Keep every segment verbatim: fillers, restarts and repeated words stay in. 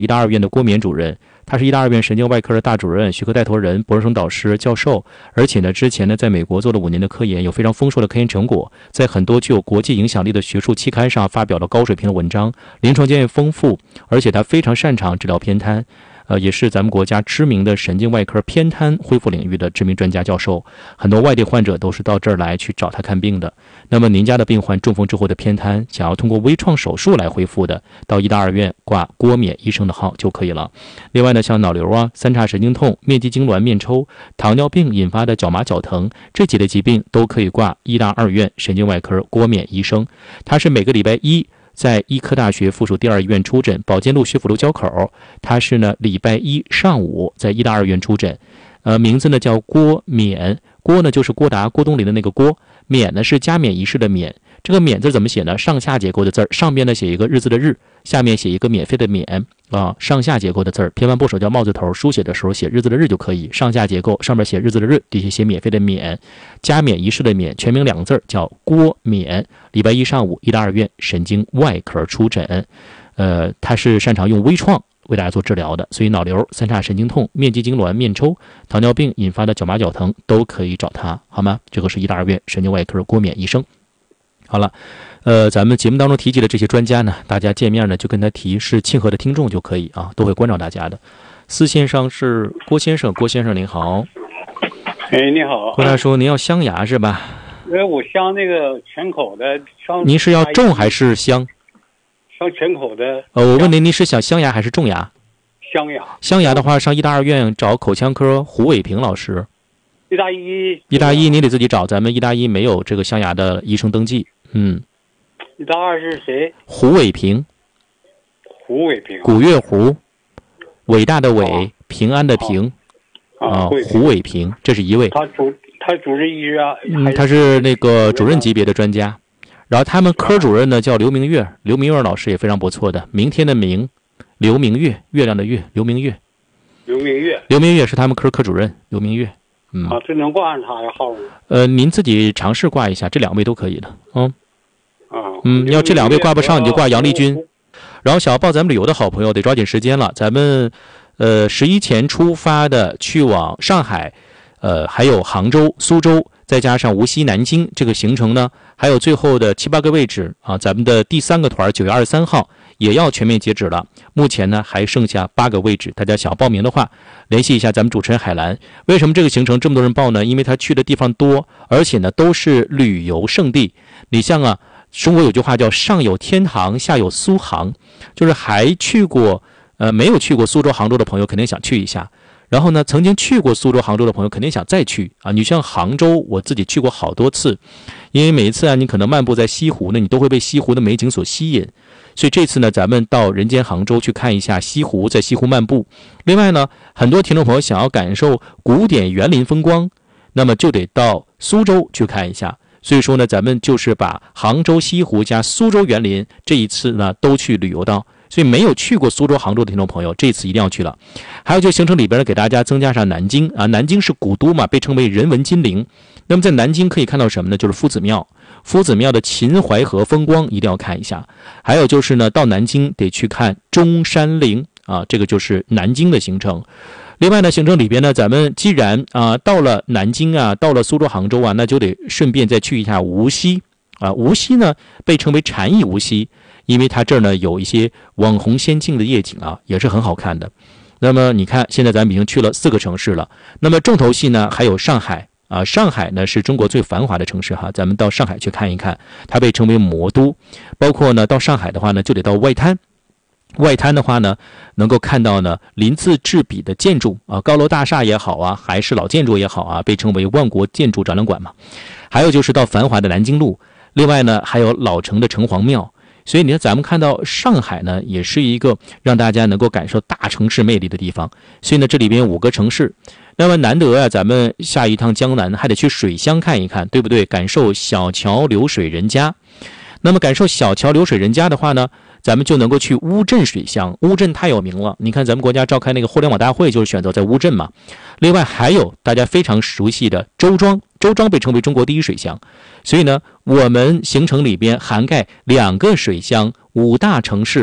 医大二院的郭冕主任，他是医大二院神经外科的大主任、学科带头人、博士生导师、教授，而且呢，之前呢在美国做了五年的科研，有非常丰硕的科研成果，在很多具有国际影响力的学术期刊上发表了高水平的文章，临床经验丰富，而且他非常擅长治疗偏瘫。呃，也是咱们国家知名的神经外科偏瘫恢复领域的知名专家教授，很多外地患者都是到这儿来去找他看病的。那么您家的病患中风之后的偏瘫，想要通过微创手术来恢复的，到医大二院挂郭冕医生的号就可以了。另外呢，像脑瘤啊、三叉神经痛、面肌痉挛、面抽、糖尿病引发的脚麻脚疼这几类疾病都可以挂医大二院神经外科郭冕医生。他是每个礼拜一在医科大学附属第二医院出诊，保健路学府路交口。他是呢礼拜一上午在医大二院出诊，呃，名字呢叫郭冕，郭呢就是郭达、郭冬临的那个郭，冕呢是加冕仪式的冕。这个冕字怎么写呢？上下结构的字儿，上边呢写一个日字的日，下面写一个免费的免啊，上下结构的字儿。偏弯部手叫帽字头，书写的时候写日字的日就可以。上下结构，上面写日字的日，底下写免费的免，加冕仪式的冕，全名两个字叫郭冕。礼拜一上午，医大二院神经外科出诊，呃，他是擅长用微创为大家做治疗的，所以脑瘤、三叉神经痛、面肌痉挛、面抽、糖尿病引发的脚麻脚疼都可以找他，好吗？这个是医大二院神经外科郭冕医生。好了，呃，咱们节目当中提及的这些专家呢，大家见面呢就跟他提是庆贺的听众就可以啊，都会关照大家的。司线上是郭先生，郭先生您好。 哎，你好， 郭大叔，您要镶牙是吧？ 呃，我镶那个全口的，镶。 您是要种还是镶？ 镶全口的。 呃，我问您，您是想镶牙还是种牙？ 镶牙。 镶牙的话，上医大二院找口腔科胡伟平老师。 医大一。 医大一你得自己找，咱们医大一没有这个镶牙的医生登记。嗯。 医大二是谁？ 胡伟平。 胡伟平。 古月胡，伟大的伟，哦、平安的平。啊，胡伟平，这是一位。 他主他主治医师啊， 嗯，他是那个主任级别的专家。然后他们科主任呢叫刘明月，刘明月老师也非常不错的。明天的明，刘明月，月亮的月，刘明月。 刘明月。 刘明月是他们科科主任，刘明月。嗯。 啊，这能挂上他的号吗？ 呃，您自己尝试挂一下，这两位都可以的。嗯。 啊。 嗯，要这两位挂不上，你就挂杨丽君。然后想要报咱们旅游的好朋友得抓紧时间了，咱们。呃，十一前出发的去往上海，呃，还有杭州、苏州，再加上无锡、南京这个行程呢，还有最后的七八个位置啊，咱们的第三个团九月二十三号也要全面截止了。目前呢还剩下八个位置，大家想要报名的话，联系一下咱们主持人海兰。为什么这个行程这么多人报呢？因为他去的地方多，而且呢都是旅游胜地。你像啊，中国有句话叫上有天堂，下有苏杭，就是还去过。呃，没有去过苏州、杭州的朋友肯定想去一下，然后呢，曾经去过苏州、杭州的朋友肯定想再去啊。你像杭州，我自己去过好多次，因为每一次啊，你可能漫步在西湖呢，你都会被西湖的美景所吸引，所以这次呢，咱们到人间杭州去看一下西湖，在西湖漫步。另外呢，很多听众朋友想要感受古典园林风光，那么就得到苏州去看一下。所以说呢，咱们就是把杭州西湖加苏州园林这一次呢都去旅游到。所以没有去过苏州、杭州的听众朋友，这次一定要去了。还有就行程里边呢，给大家增加上南京啊，南京是古都嘛，被称为人文金陵。那么在南京可以看到什么呢？就是夫子庙，夫子庙的秦淮河风光一定要看一下。还有就是呢，到南京得去看中山陵啊，这个就是南京的行程。另外呢，行程里边呢，咱们既然啊到了南京啊，到了苏州、杭州啊，那就得顺便再去一下无锡啊。无锡呢被称为禅意无锡。因为它这儿呢有一些网红仙境的夜景啊，也是很好看的。那么你看，现在咱们已经去了四个城市了。那么重头戏呢还有上海啊，上海呢是中国最繁华的城市哈，咱们到上海去看一看，它被称为魔都。包括呢到上海的话呢，就得到外滩。外滩的话呢，能够看到呢鳞次栉比的建筑啊，高楼大厦也好啊，还是老建筑也好啊，被称为万国建筑展览馆嘛。还有就是到繁华的南京路，另外呢还有老城的城隍庙。所以你看，咱们看到上海呢，也是一个让大家能够感受大城市魅力的地方。所以呢，这里边五个城市，那么难得啊，咱们下一趟江南还得去水乡看一看，对不对？感受小桥流水人家。那么感受小桥流水人家的话呢，咱们就能够去乌镇水乡。乌镇太有名了，你看咱们国家召开那个互联网大会就是选择在乌镇嘛。另外还有大家非常熟悉的周庄，周庄被称为中国第一水乡。所以呢，我们行程里边涵盖两个水乡、五大城市，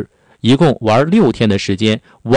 一共玩六天的时间，晚